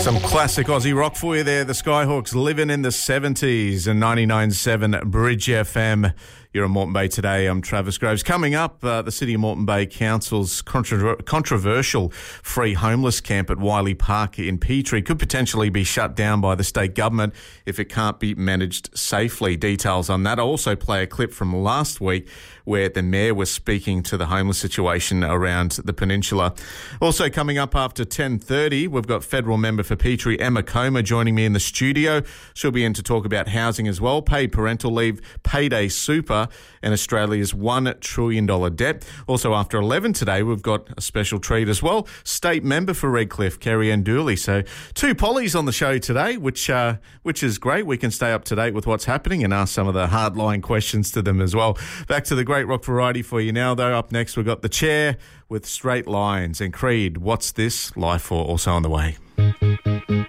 Some classic Aussie rock for you there. The Skyhawks living in the 70s and 99.7 Bridge FM. You're in Moreton Bay today. I'm Travis Groves. Coming up, the City of Moreton Bay Council's controversial free homeless camp at Wiley Park in Petrie could potentially be shut down by the state government if it can't be managed safely. Details on that. I'll also play a clip from last week where the Mayor was speaking to the homeless situation around the peninsula. Also coming up after 10:30, we've got federal member for Petrie, Emma Comer, joining me in the studio. She'll be in to talk about housing as well, paid parental leave, payday super, and Australia's $1 trillion debt. Also after 11 today, we've got a special treat as well. State member for Redcliffe, Kerry-Ann Dooley. So two Pollies on the show today, which is great. We can stay up to date with what's happening and ask some of the hard-line questions to them as well. Back to the great rock variety for you now, though. Up next, we've got The Chair with Straight Lines and Creed, What's This Life For, also on the way.